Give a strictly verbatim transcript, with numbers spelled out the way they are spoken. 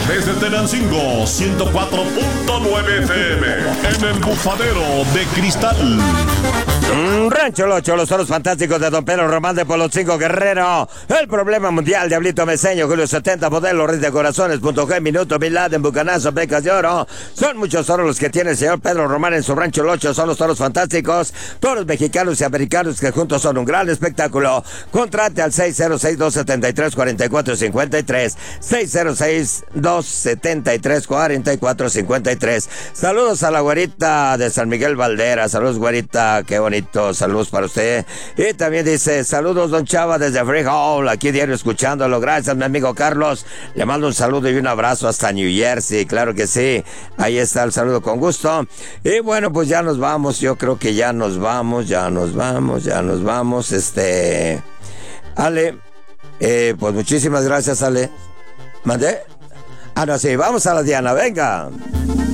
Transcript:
Desde Tenancingo, ciento cuatro punto nueve F M. En el bufadero de cristal. Mm, Rancho Locho, los toros fantásticos de Don Pedro Román de Polotzinco Guerrero. El problema mundial, Diablito Meseño, Julio setenta, Modelo, Rey de Corazones, Punto G, Minuto, Bin Laden, Bucanazo, Becas de Oro. Son muchos toros los que tiene el señor Pedro Román en su Rancho Locho. Son los toros fantásticos, toros mexicanos y americanos que juntos son un gran espectáculo. Contrate al seis cero seis, dos siete tres, cuatro cuatro cinco tres. seis cero seis, dos siete tres, cuatro cuatro cinco tres. Saludos a la güerita de San Miguel Valdera. Saludos, güerita, qué bonito. Saludos para usted. Y también dice, saludos, don Chava, desde Free Hall, aquí diario escuchándolo. Gracias, mi amigo Carlos. Le mando un saludo y un abrazo hasta New Jersey. Claro que sí. Ahí está el saludo con gusto. Y bueno, pues ya nos vamos. Yo creo que ya nos vamos, ya nos vamos, ya nos vamos. Este... Ale, eh, pues muchísimas gracias, Ale. ¿Mandé? Ah, no, sí, vamos a la Diana, venga.